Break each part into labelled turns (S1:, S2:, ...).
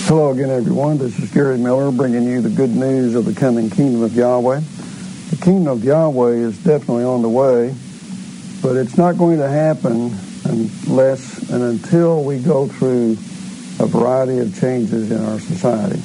S1: Hello again, everyone. This is Gary Miller bringing you the good news of the coming kingdom of Yahweh. The kingdom of Yahweh is definitely on the way, but it's not going to happen unless and until we go through a variety of changes in our society.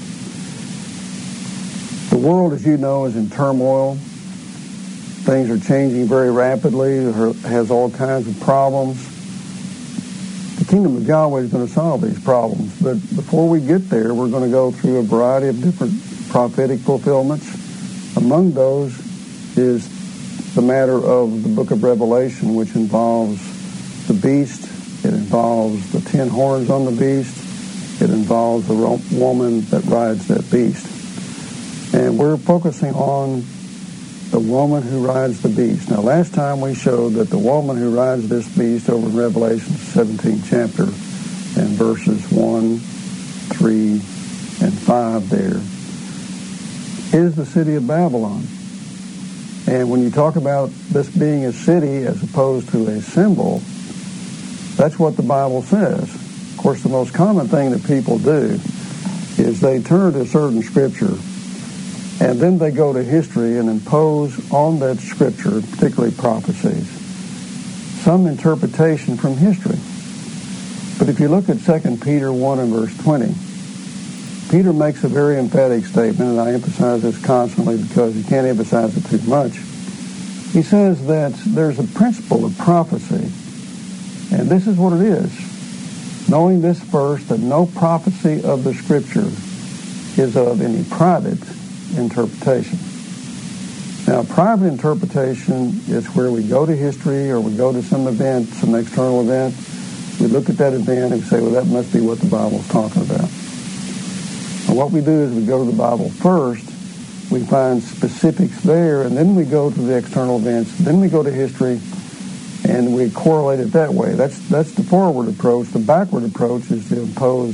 S1: The world, as you know, is in turmoil. Things are changing very rapidly. It has all kinds of problems. The kingdom of Yahweh is going to solve these problems. But before we get there, we're going to go through a variety of different prophetic fulfillments. Among those is the matter of the book of Revelation, which involves the beast. It involves the 10 horns on the beast. It involves the woman that rides that beast. And we're focusing on the woman who rides the beast. Now, last time we showed that the woman who rides this beast over in Revelation 17 chapter and verses 1, 3, and 5 there is the city of Babylon. And when you talk about this being a city as opposed to a symbol, that's what the Bible says. Of course, the most common thing that people do is they turn to a certain scripture and then they go to history and impose on that scripture, particularly prophecies, some interpretation from history. But if you look at 2 Peter 1 and verse 20, Peter makes a very emphatic statement, and I emphasize this constantly because you can't emphasize it too much. He says that there's a principle of prophecy, and this is what it is. Knowing this first, that no prophecy of the scripture is of any private interpretation. Now, private interpretation is where we go to history or we go to some event, some external event. We look at that event and say, well, that must be what the Bible's talking about. And what we do is we go to the Bible first, we find specifics there, and then we go to the external events, then we go to history, and we correlate it that way. That's the forward approach. The backward approach is to impose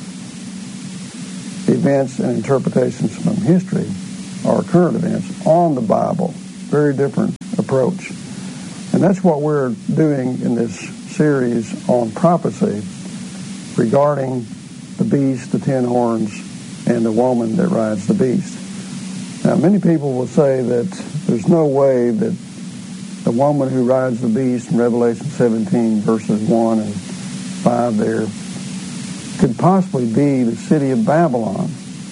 S1: events and interpretations from history or current events on the Bible. Very different approach. And that's what we're doing in this series on prophecy regarding the beast, the 10 horns, and the woman that rides the beast. Now, many people will say that there's no way that the woman who rides the beast in Revelation 17 verses 1 and 5 there could possibly be the city of Babylon.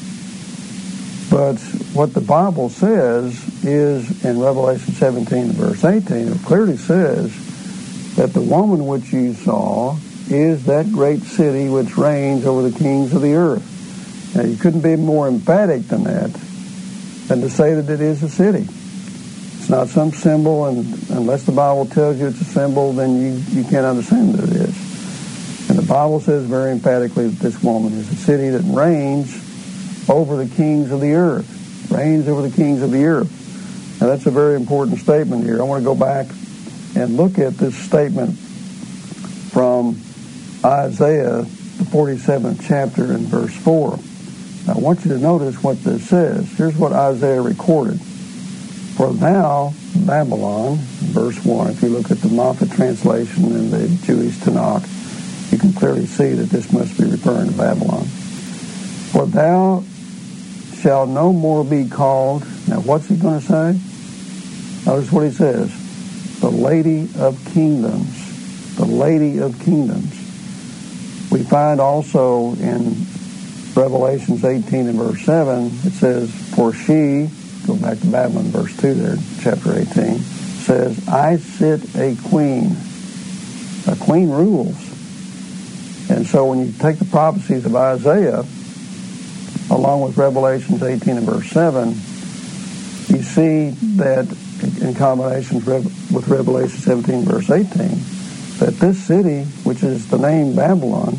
S1: But what the Bible says is in Revelation 17 and verse 18, it clearly says that the woman which you saw is that great city which reigns over the kings of the earth. Now, you couldn't be more emphatic than that, than to say that it is a city. It's not some symbol, and unless the Bible tells you it's a symbol, then you can't understand that it is. And the Bible says very emphatically that this woman is a city that reigns over the kings of the earth. Reigns over the kings of the earth. Now, that's a very important statement here. I want to go back and look at this statement from Isaiah, the 47th chapter and verse 4. Now, I want you to notice what this says. Here's what Isaiah recorded. For thou, Babylon, verse 1, if you look at the Moffat translation and the Jewish Tanakh, you can clearly see that this must be referring to Babylon. For thou shalt no more be called, now what's he going to say? Notice what he says, the Lady of Kingdoms. The Lady of Kingdoms. We find also in Revelations 18 and verse 7, it says, for she, go back to Babylon, verse 2 there, chapter 18, says, I sit a queen. A queen rules. And so when you take the prophecies of Isaiah, along with Revelations 18 and verse 7, you see that in combination with Revelation 17 verse 18, that this city, which is the name Babylon,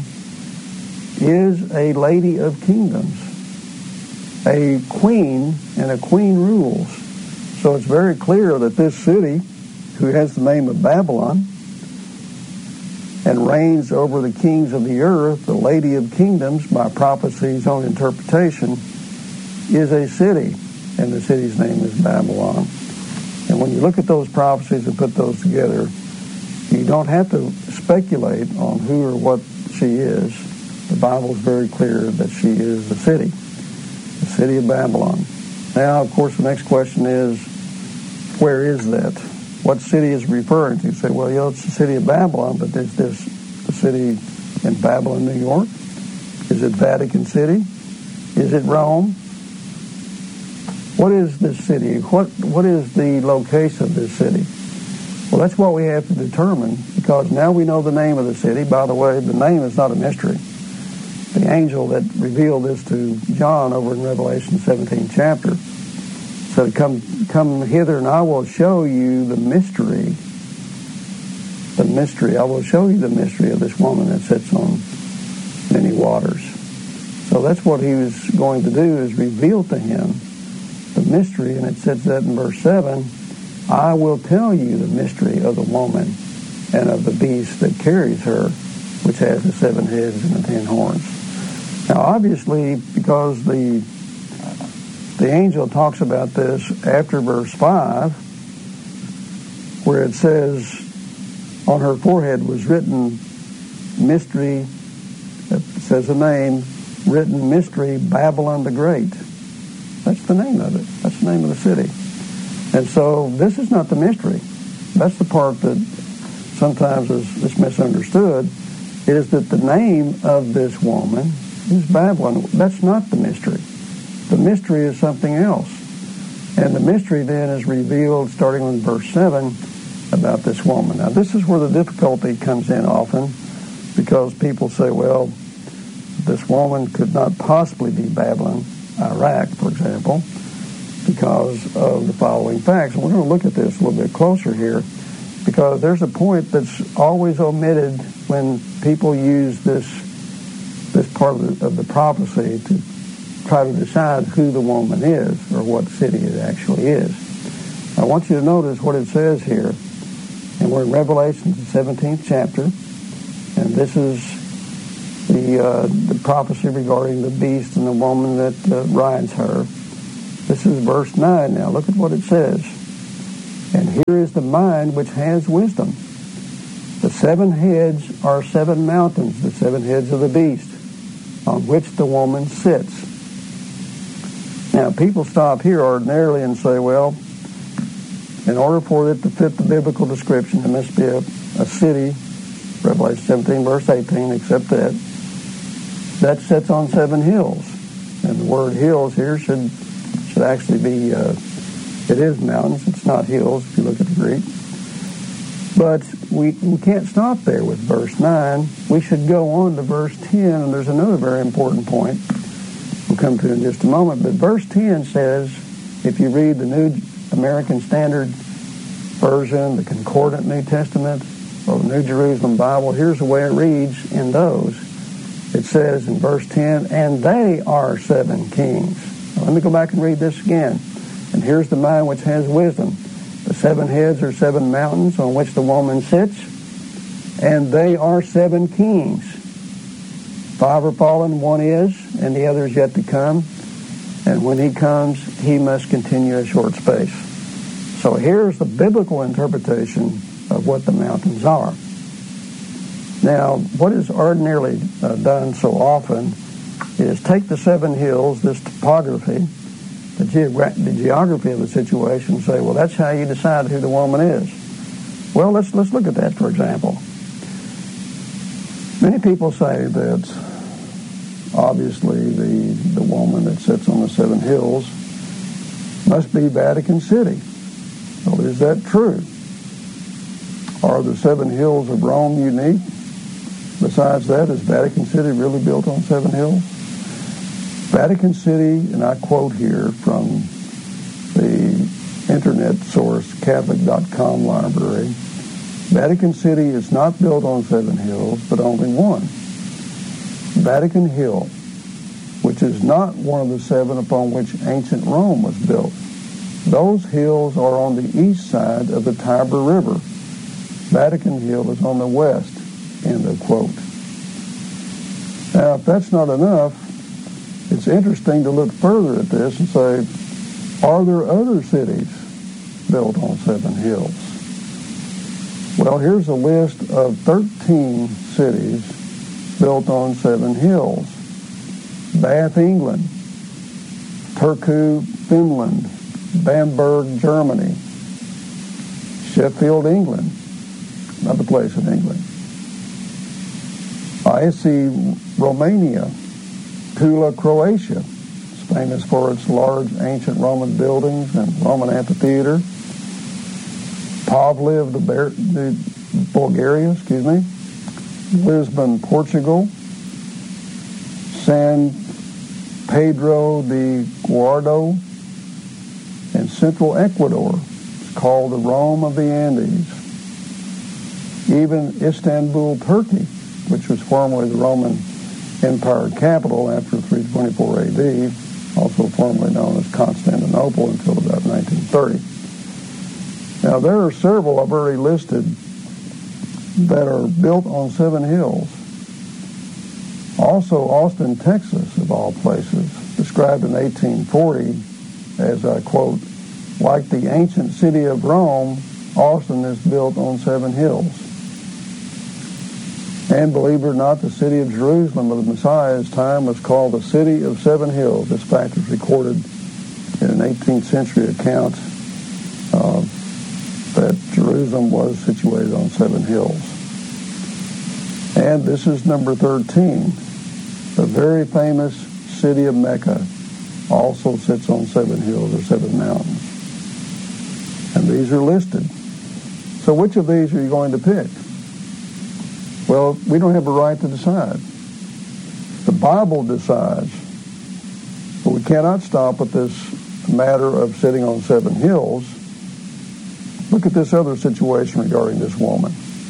S1: is a lady of kingdoms, a queen, and a queen rules. So it's very clear that this city, who has the name of Babylon, and reigns over the kings of the earth, the Lady of Kingdoms, by prophecy's own interpretation, is a city, and the city's name is Babylon. And when you look at those prophecies and put those together, you don't have to speculate on who or what she is. the Bible is very clear that she is the city of Babylon. Now, of course, the next question is, where is that? What city is referring to? You say, well, it's the city of Babylon, but is this the city in Babylon, New York? Is it Vatican City? Is it Rome? What is this city? What is the location of this city? Well, that's what we have to determine, because now we know the name of the city. By the way, the name is not a mystery. The angel that revealed this to John over in Revelation 17 chapter said, come hither and I will show you the mystery. The mystery. I will show you the mystery of this woman that sits on many waters. So that's what he was going to do, is reveal to him the mystery. And it says that in verse 7, I will tell you the mystery of the woman and of the beast that carries her, which has the 7 heads and the 10 horns. Now, obviously, because the angel talks about this after verse 5, where it says, on her forehead was written mystery, it says a name, written mystery, Babylon the Great. That's the name of it. That's the name of the city. And so this is not the mystery. That's the part that sometimes is misunderstood, is that the name of this woman is Babylon. That's not the mystery. The mystery is something else. And the mystery then is revealed starting in verse 7 about this woman. Now, this is where the difficulty comes in often, because people say, well, this woman could not possibly be Babylon, Iraq, for example, because of the following facts. And we're going to look at this a little bit closer here, because there's a point that's always omitted when people use this part of the prophecy to try to decide who the woman is or what city it actually is. I want you to notice what it says here. And we're in Revelation, the 17th chapter, and this is the prophecy regarding the beast and the woman that rides her. This is verse 9 now. Look at what it says. And here is the mind which has wisdom. The 7 heads are 7 mountains, the 7 heads of the beast, on which the woman sits. Now, people stop here ordinarily and say, well, in order for it to fit the biblical description, there must be a city, Revelation 17, verse 18, except that sits on 7 hills. And the word hills here should actually be, it is mountains, it's not hills if you look at the Greek. But we can't stop there with verse 9. We should go on to verse 10, and there's another very important point we'll come to in just a moment. But verse 10 says, if you read the New American Standard Version, the Concordant New Testament, or the New Jerusalem Bible, here's the way it reads in those. It says in verse 10, and they are 7 kings. Now, let me go back and read this again. And here's the mind which has wisdom. The 7 heads are 7 mountains on which the woman sits, and they are 7 kings. 5 are fallen, 1 is, and the other is yet to come. And when he comes, he must continue a short space. So here's the biblical interpretation of what the mountains are. Now, what is ordinarily done so often is take the 7 hills, this topography, the geography of the situation, and say, well, that's how you decide who the woman is. Well, let's look at that, for example. Many people say that obviously the woman that sits on the 7 hills must be Vatican City. Well, is that true? Are the 7 hills of Rome unique? Besides that, is Vatican City really built on 7 hills? Vatican City, and I quote here from the internet source Catholic.com library, Vatican City is not built on 7 hills, but only one. Vatican Hill, which is not one of the 7 upon which ancient Rome was built. Those hills are on the east side of the Tiber River. Vatican Hill is on the west, end of quote. Now, if that's not enough, it's interesting to look further at this and say, are there other cities built on 7 hills? Well, here's a list of 13 cities built on 7 hills. Bath, England. Turku, Finland. Bamberg, Germany. Sheffield, England. Another place in England. Iasi, Romania. Pula, Croatia. It's famous for its large ancient Roman buildings and Roman amphitheater. Pavliv, Bulgaria, Lisbon, Portugal. San Pedro de Guardo in central Ecuador. It's called the Rome of the Andes. Even Istanbul, Turkey, which was formerly the Roman Empire capital after 324 AD, also formerly known as Constantinople until about 1930. Now, there are several I've already listed that are built on 7 hills. Also, Austin, Texas, of all places, described in 1840 as, I quote, like the ancient city of Rome, Austin is built on 7 hills. And believe it or not, the city of Jerusalem of the Messiah's time was called the City of 7 Hills. This fact is recorded in an 18th century account that Jerusalem was situated on 7 hills. And this is number 13. The very famous city of Mecca also sits on 7 hills or 7 mountains. And these are listed. So which of these are you going to pick? Well, we don't have a right to decide. The Bible decides. But we cannot stop at this matter of sitting on 7 hills. Look at this other situation regarding this woman.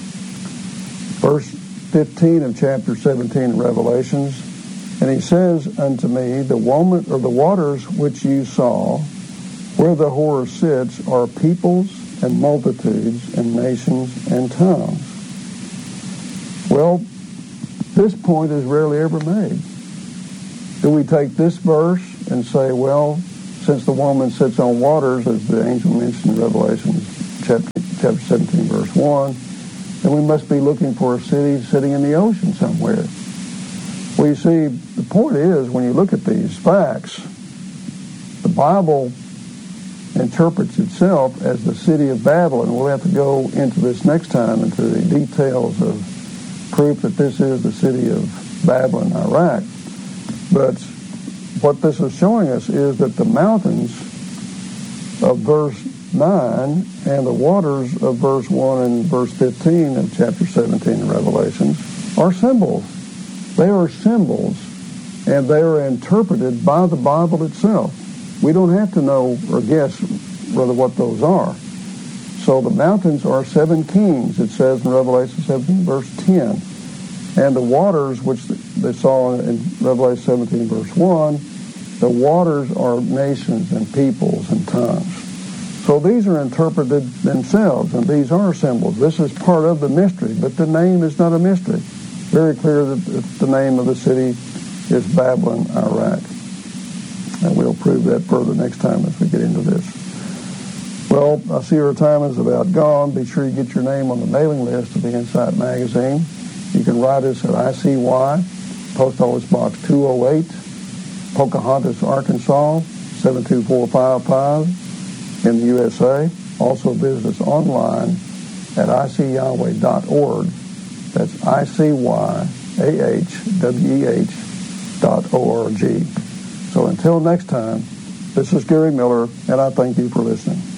S1: Verse 15 of chapter 17 of Revelations, and he says unto me, the woman, or the waters which you saw, where the whore sits, are peoples and multitudes and nations and tongues. Well, this point is rarely ever made. Do we take this verse and say, well, since the woman sits on waters, as the angel mentioned in Revelation chapter 17, verse 1, then we must be looking for a city sitting in the ocean somewhere. Well, you see, the point is, when you look at these facts, the Bible interprets itself as the city of Babylon. We'll have to go into this next time, into the details of proof that this is the city of Babylon, Iraq. But what this is showing us is that the mountains of verse 9 and the waters of verse 1 and verse 15 of chapter 17 of Revelations are symbols. They are symbols, and they are interpreted by the Bible itself. We don't have to know or guess rather what those are. So the mountains are 7 kings, it says in Revelation 17, verse 10. And the waters, which they saw in Revelation 17, verse 1, the waters are nations and peoples and tongues. So these are interpreted themselves, and these are symbols. This is part of the mystery, but the name is not a mystery. Very clear that the name of the city is Babylon, Iraq. And we'll prove that further next time as we get into this. Well, I see our time is about gone. Be sure you get your name on the mailing list of the Insight magazine. You can write us at ICY, Post Office Box 208, Pocahontas, Arkansas, 72455 in the USA. Also visit us online at icyahweh.org. That's ICYAHWEH.org. So until next time, this is Gary Miller, and I thank you for listening.